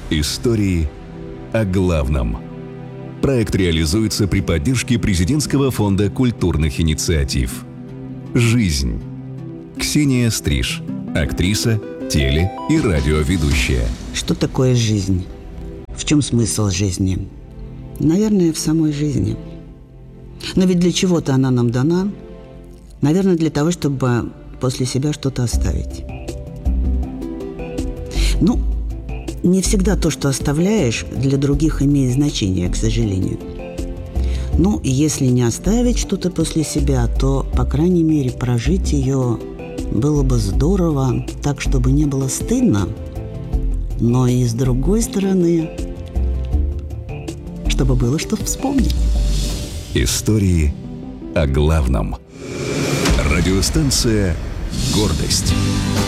Истории о главном. Проект реализуется при поддержке Президентского фонда культурных инициатив. Жизнь. Ксения Стриж, актриса, теле- и радиоведущая. Что такое жизнь? В чем смысл жизни? Наверное, в самой жизни. Но ведь для чего-то она нам дана. Наверное, для того, чтобы после себя что-то оставить. Не всегда то, что оставляешь, для других имеет значение, к сожалению. Если не оставить что-то после себя, то, по крайней мере, прожить ее было бы здорово, так, чтобы не было стыдно, но и с другой стороны, чтобы было что вспомнить. Истории о главном. Радиостанция «Гордость».